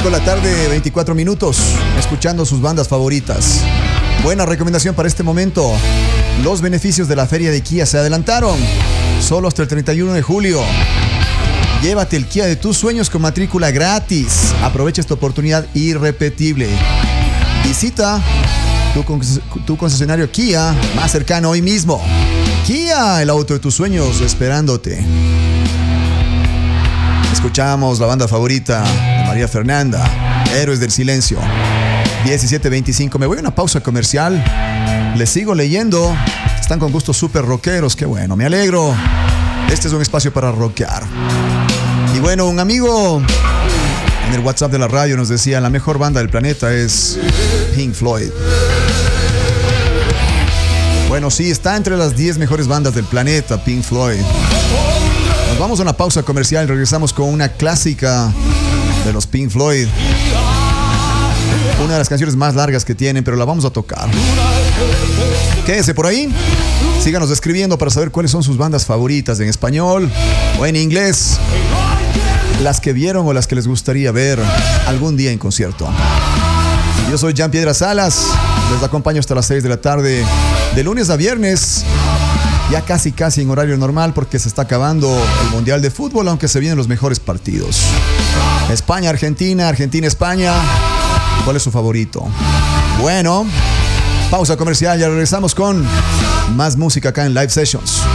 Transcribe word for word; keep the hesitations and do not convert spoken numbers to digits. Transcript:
cinco de la tarde, veinticuatro minutos, escuchando sus bandas favoritas. Buena recomendación para este momento. Los beneficios de la feria de Kia se adelantaron. Solo hasta el treinta y uno de julio. Llévate el Kia de tus sueños con matrícula gratis. Aprovecha esta oportunidad irrepetible. Visita tu, tu concesionario Kia más cercano hoy mismo. Kia, el auto de tus sueños esperándote. Escuchamos la banda favorita de María Fernanda, Héroes del Silencio. diecisiete veinticinco. Me voy a una pausa comercial. Les sigo leyendo. Están con gustos súper rockeros. Qué bueno, me alegro. Este es un espacio para rockear. Y bueno, un amigo en el WhatsApp de la radio nos decía: la mejor banda del planeta es Pink Floyd. Bueno, sí, está entre las diez mejores bandas del planeta, Pink Floyd. Nos vamos a una pausa comercial y regresamos con una clásica de los Pink Floyd. Una de las canciones más largas que tienen, pero la vamos a tocar. Quédese por ahí. Síganos escribiendo para saber cuáles son sus bandas favoritas en español o en inglés. Las que vieron o las que les gustaría ver algún día en concierto. Yo soy Jan Piedra Salas. Les acompaño hasta las seis de la tarde, de lunes a viernes. Ya casi casi en horario normal porque se está acabando el Mundial de Fútbol, aunque se vienen los mejores partidos. España, Argentina, Argentina, España. ¿Cuál es su favorito? Bueno, pausa comercial, ya regresamos con más música acá en Live Sessions.